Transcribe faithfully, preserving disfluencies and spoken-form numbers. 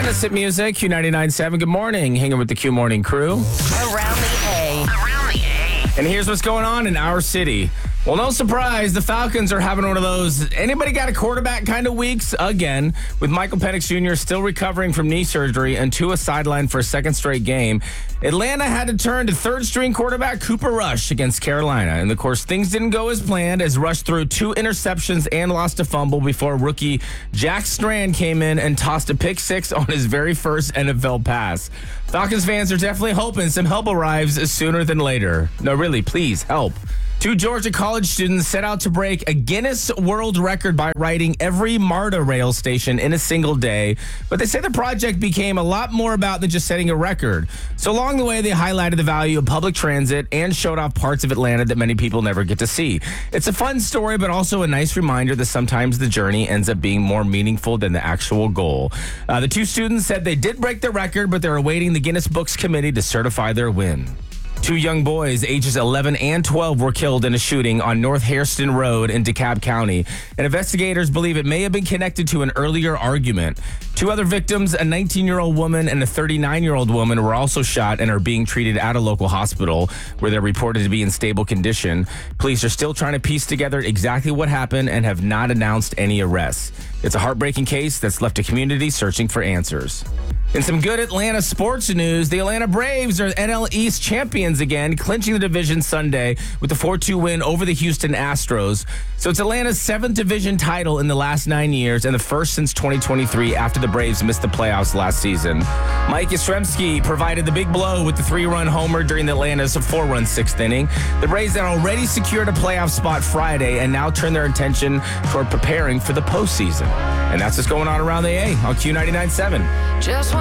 Let's hit music. Q ninety-nine point seven. Good morning. Hanging with the Q Morning crew. Around the A. Around the A. And here's what's going on in our city. Well, no surprise, the Falcons are having one of those anybody got a quarterback kind of weeks again, with Michael Penix Junior still recovering from knee surgery and Tua sidelined for a second straight game. Atlanta had to turn to third-string quarterback Cooper Rush against Carolina. And, of course, things didn't go as planned as Rush threw two interceptions and lost a fumble before rookie Jack Strand came in and tossed a pick six on his very first N F L pass. Falcons fans are definitely hoping some help arrives sooner than later. No, really, please, help. Two Georgia college students set out to break a Guinness World Record by riding every MARTA rail station in a single day, but they say the project became a lot more about than just setting a record. So along the way, they highlighted the value of public transit and showed off parts of Atlanta that many people never get to see. It's a fun story, but also a nice reminder that sometimes the journey ends up being more meaningful than the actual goal. Uh, the two students said they did break the record, but they're awaiting the Guinness Books Committee to certify their win. Two young boys, ages eleven and twelve, were killed in a shooting on North Hairston Road in DeKalb County, and investigators believe it may have been connected to an earlier argument. Two other victims, a nineteen-year-old woman and a thirty-nine-year-old woman, were also shot and are being treated at a local hospital where they're reported to be in stable condition. Police are still trying to piece together exactly what happened and have not announced any arrests. It's a heartbreaking case that's left a community searching for answers. In some good Atlanta sports news, the Atlanta Braves are N L East champions again, clinching the division Sunday with a four two win over the Houston Astros. So it's Atlanta's seventh division title in the last nine years and the first since twenty twenty-three after the Braves missed the playoffs last season. Mike Yastrzemski provided the big blow with the three-run homer during the Atlanta's four-run sixth inning. The Braves had already secured a playoff spot Friday and now turn their attention toward preparing for the postseason. And that's what's going on around the A on Q ninety-nine point seven. Just